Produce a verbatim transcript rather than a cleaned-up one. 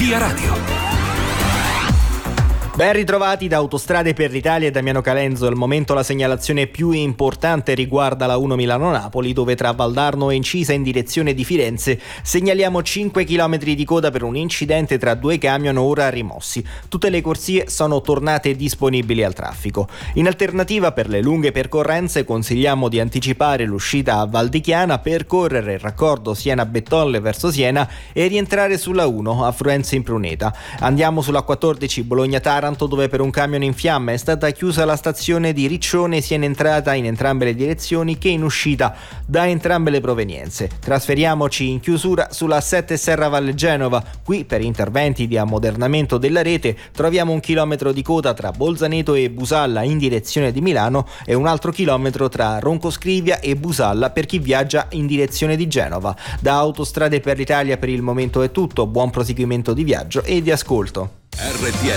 Via Radio. Ben ritrovati da Autostrade per l'Italia e Damiano Calenzo. Al momento la segnalazione più importante riguarda la uno Milano-Napoli, dove tra Valdarno e Incisa in direzione di Firenze segnaliamo cinque chilometri di coda per un incidente tra due camion ora rimossi. Tutte le corsie sono tornate disponibili al traffico. In alternativa, per le lunghe percorrenze consigliamo di anticipare l'uscita a Val di Chiana, percorrere il raccordo Siena-Bettolle verso Siena e rientrare sulla uno, affluenza in Pruneta. Andiamo sulla quattordici Bologna-Taranto, dove per un camion in fiamme è stata chiusa la stazione di Riccione sia in entrata in entrambe le direzioni che in uscita da entrambe le provenienze. Trasferiamoci in chiusura sulla sette Serra Valle Genova. Qui, per interventi di ammodernamento della rete, troviamo un chilometro di coda tra Bolzaneto e Busalla in direzione di Milano e un altro chilometro tra Roncoscrivia e Busalla per chi viaggia in direzione di Genova. Da Autostrade per l'Italia per il momento è tutto. Buon proseguimento di viaggio e di ascolto. R T